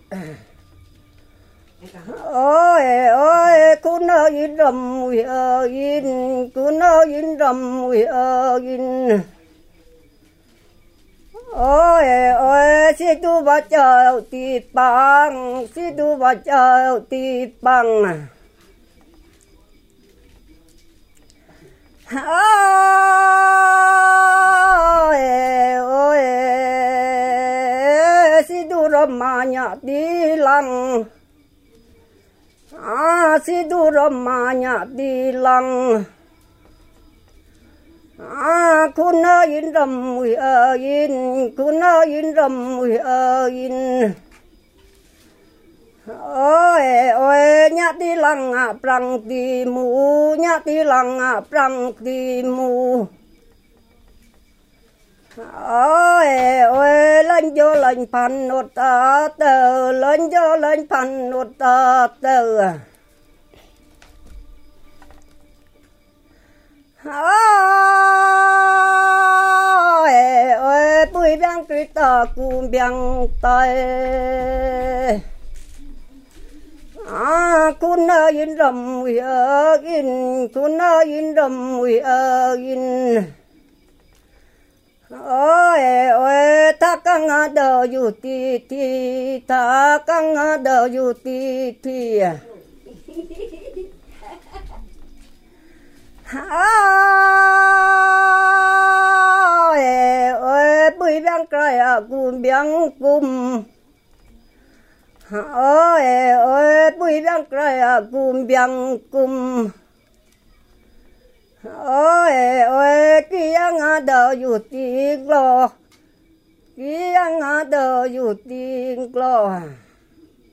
ôi ôi cún in rầm mùi in cún in rầm mùi in ôi ôi si tu ba chào ti bang si tu ba chào ti bang ôi ôi si tu rama nya ti lang si tu rama nya ti lang cún in rầm mùi in cún in rầm mùi in ôi ôi nhát đi lăng prang ti mu nhát đi lăng prang ti mu ôi ôi lên vô lên pan nốt tơ lên vô lên pan nốt tơ ôi ôi bùi biang tùy ta cùng biang tay cún in rầm mùi in cún in rầm mùi in ôi ôi ta căng đờ yu ti ti ta căng đờ yu ti ti ôi ôi bùi biang cày cùng biang cùng ôi ôi bùi biang cày cùng biang cùng ôi ôi kia đờ yu ti lo kia đờ yu ti lo